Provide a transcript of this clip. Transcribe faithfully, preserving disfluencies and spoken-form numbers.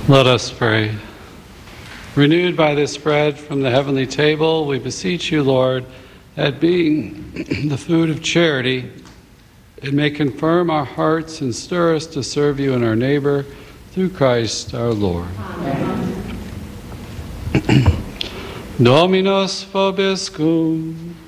Let us pray. Renewed by this bread from the heavenly table, we beseech you, Lord, that being the food of charity, it may confirm our hearts and stir us to serve you and our neighbor through Christ our Lord. Amen. Dominus vobiscum.